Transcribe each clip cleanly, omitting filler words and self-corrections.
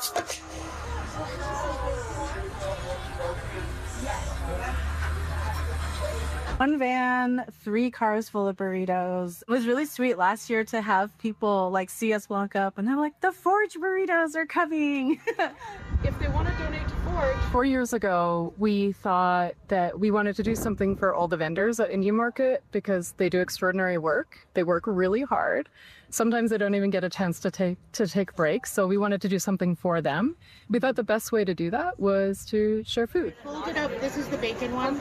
One van, 3 cars full of burritos. It was really sweet last year to have people like see us walk up and they're like, the Forge burritos are coming. If they want to donate to Forge. 4 years ago, we thought that we wanted to do something for all the vendors at Indian Market because they do extraordinary work. They work really hard. Sometimes they don't even get a chance to take breaks, so we wanted to do something for them. We thought the best way to do that was to share food. Hold it up. This is the bacon one.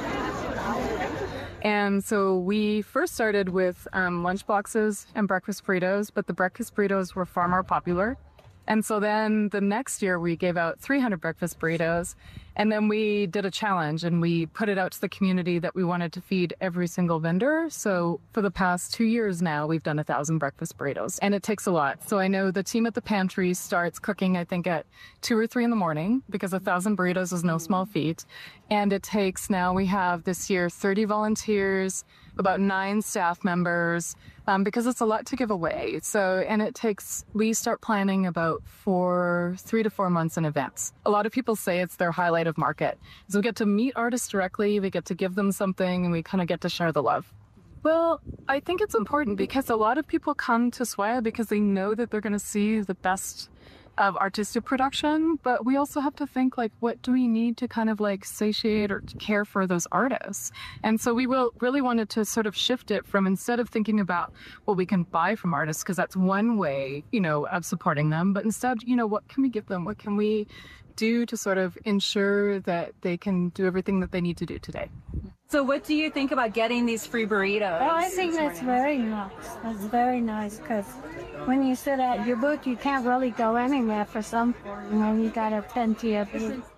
And so we first started with lunch boxes and breakfast burritos, but the breakfast burritos were far more popular. And so then the next year we gave out 300 breakfast burritos, and then we did a challenge and we put it out to the community that we wanted to feed every single vendor. So for the past 2 years now, we've done 1,000 breakfast burritos, and it takes a lot. So I know the team at the pantry starts cooking, I think, at 2 or 3 in the morning because 1,000 burritos is no small feat. And it takes, now we have this year 30 volunteers, about 9 staff members, because it's a lot to give away. So, and it takes, we start planning about 3 to 4 months in advance. A lot of people say it's their highlight of market. So we get to meet artists directly, we get to give them something, and we kind of get to share the love. Well, I think it's important because a lot of people come to Swaya because they know that they're going to see the best of artistic production, but we also have to think, like, what do we need to kind of like satiate or care for those artists? And so we really wanted to sort of shift it from, instead of thinking about what we can buy from artists, because that's one way, you know, of supporting them, but instead, you know, what can we give them? What can we do to sort of ensure that they can do everything that they need to do today? So what do you think about getting these free burritos? Oh, I think that's very nice. That's very nice because when you sit at your booth, you can't really go anywhere for some, and then you got a plenty of